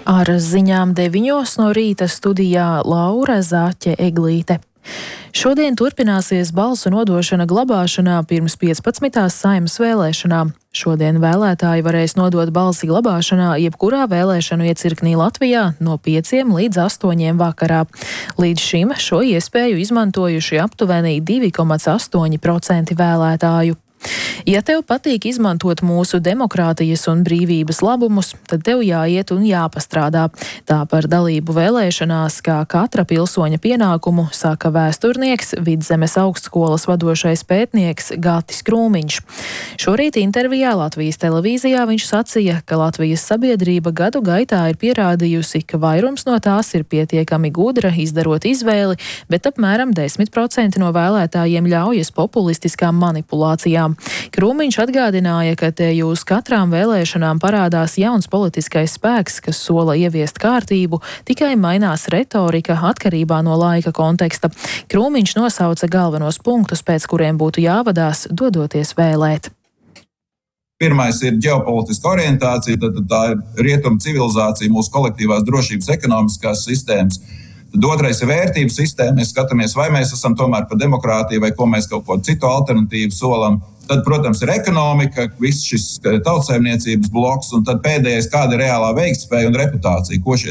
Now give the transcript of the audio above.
Ar ziņām 9 no rīta studijā Laura Zāķe-Eglīte. Šodien turpināsies balsu nodošana glabāšanā pirms 15. Saeimas vēlēšanām. Šodien vēlētāji varēs nodot balsi glabāšanā jebkurā vēlēšanu iecirknī Latvijā no 5 līdz 8 vakarā. Līdz šim šo iespēju izmantojuši aptuveni 2,8% vēlētāju. Ja tev patīk izmantot mūsu demokrātijas un brīvības labumus, tad tev jāiet un jāpastrādā. Tā par dalību vēlēšanās kā katra pilsoņa pienākumu saka vēsturnieks, Vidzemes augstskolas vadošais pētnieks Gatis Krūmiņš. Šorīt intervijā Latvijas televīzijā viņš sacīja, ka Latvijas sabiedrība gadu gaitā ir pierādījusi, ka vairums no tās ir pietiekami gudra izdarot izvēli, bet apmēram 10% no vēlētājiem ļaujas populistiskām manipulācijām. Krūmiņš atgādināja, ka te uz katrām vēlēšanām parādās jauns politiskais spēks, kas sola ieviest kārtību, tikai mainās retorika atkarībā no laika konteksta. Krūmiņš nosauca galvenos punktus, pēc kuriem būtu jāvadās, dodoties vēlēt. Pirmais ir ģeopolitiska orientācija, tad tā ir rietumu civilizācija, mūsu kolektīvās drošības ekonomiskās sistēmas. Tad otrais ir vērtību sistēma. Mēs skatāmies, vai mēs esam tomēr par demokrātiju, vai ko mēs kaut ko citu alternatīvu solam. Tad, protams, ir ekonomika, viss šis tautsaimniecības bloks, un tad pēdējais, kāda ir reālā veiktspēja un reputācija, ko šie